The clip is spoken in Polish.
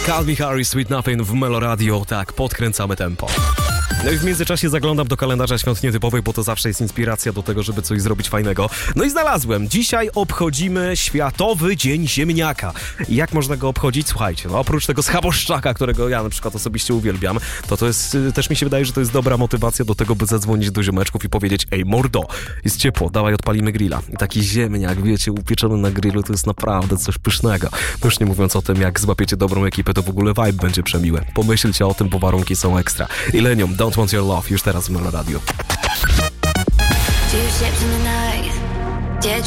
Calvin Harris, Sweet Nothing w Melo Radio. Tak, podkręcamy tempo. No i w międzyczasie zaglądam do kalendarza świąt nietypowych, bo to zawsze jest inspiracja do tego, żeby coś zrobić fajnego. No i znalazłem. Dzisiaj obchodzimy Światowy Dzień Ziemniaka. I jak można go obchodzić? Słuchajcie, no oprócz tego schaboszczaka, którego ja na przykład osobiście uwielbiam, to jest, też mi się wydaje, że to jest dobra motywacja do tego, by zadzwonić do ziomeczków i powiedzieć: ej mordo, jest ciepło, dawaj odpalimy grilla. I taki ziemniak, wiecie, upieczony na grillu to jest naprawdę coś pysznego. No już nie mówiąc o tym, jak złapiecie dobrą ekipę, to w ogóle vibe będzie przemiły. Pomyślcie o tym, bo warunki są ekstra. Illenium, Don't Want Your Love, już teraz w Melo Radio. 2 ships in the night.